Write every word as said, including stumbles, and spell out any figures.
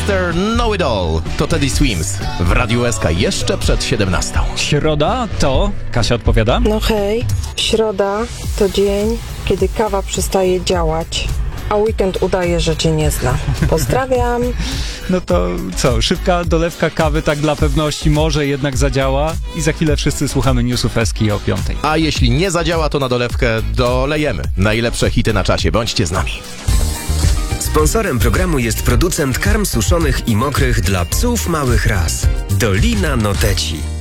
mister Know It All. To Teddy Swims w Radiu S K jeszcze przed siedemnastą. Środa to... Kasia odpowiada? No hej, środa to dzień, kiedy kawa przestaje działać, a weekend udaje, że cię nie zna. Pozdrawiam. No to co, szybka dolewka kawy tak dla pewności może jednak zadziała i za chwilę wszyscy słuchamy newsów Eski o piątej. A jeśli nie zadziała, to na dolewkę dolejemy. Najlepsze hity na czasie. Bądźcie z nami. Sponsorem programu jest producent karm suszonych i mokrych dla psów małych ras. Dolina Noteci.